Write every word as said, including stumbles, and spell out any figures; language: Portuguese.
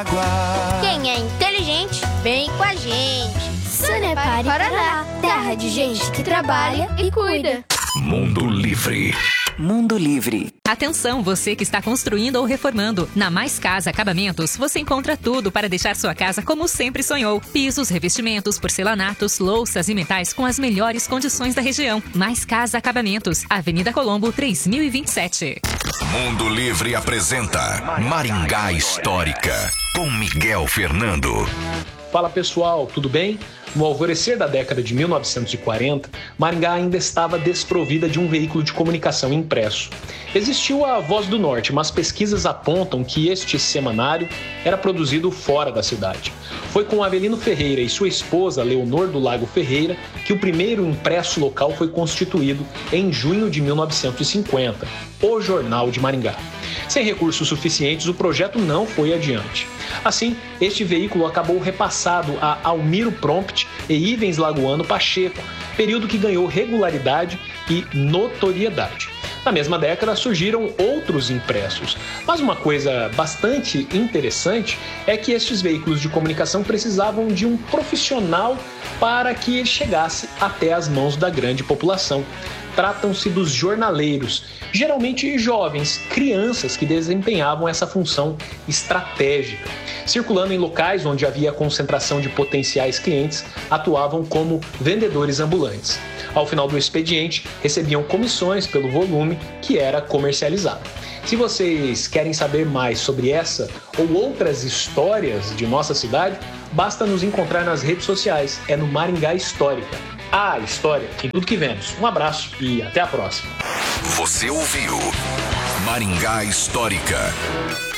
água. Quem é inteligente, vem com a gente. Sanepar e Paraná, terra de gente que trabalha e cuida. Mundo Livre. Mundo Livre. Atenção, você que está construindo ou reformando. Na Mais Casa Acabamentos, você encontra tudo para deixar sua casa como sempre sonhou. Pisos, revestimentos, porcelanatos, louças e metais com as melhores condições da região. Mais Casa Acabamentos, Avenida Colombo, três mil e vinte e sete. Mundo Livre apresenta Maringá Histórica, com Miguel Fernando. Fala pessoal, tudo bem? No alvorecer da década de mil novecentos e quarenta, Maringá ainda estava desprovida de um veículo de comunicação impresso. Existiu a Voz do Norte, mas pesquisas apontam que este semanário era produzido fora da cidade. Foi com Avelino Ferreira e sua esposa, Leonor do Lago Ferreira, que o primeiro impresso local foi constituído em junho de mil novecentos e cinquenta, o Jornal de Maringá. Sem recursos suficientes, o projeto não foi adiante. Assim, este veículo acabou repassado a Almiro Prompt e Ivens Lagoano Pacheco, período que ganhou regularidade e notoriedade. Na mesma década surgiram outros impressos, mas uma coisa bastante interessante é que estes veículos de comunicação precisavam de um profissional para que ele chegasse até as mãos da grande população. Tratam-se dos jornaleiros, geralmente jovens, crianças que desempenhavam essa função estratégica. Circulando em locais onde havia concentração de potenciais clientes, atuavam como vendedores ambulantes. Ao final do expediente, recebiam comissões pelo volume que era comercializado. Se vocês querem saber mais sobre essa ou outras histórias de nossa cidade, basta nos encontrar nas redes sociais, é no Maringá Histórica. A história em tudo que vemos. Um abraço e até a próxima. Você ouviu Maringá Histórica.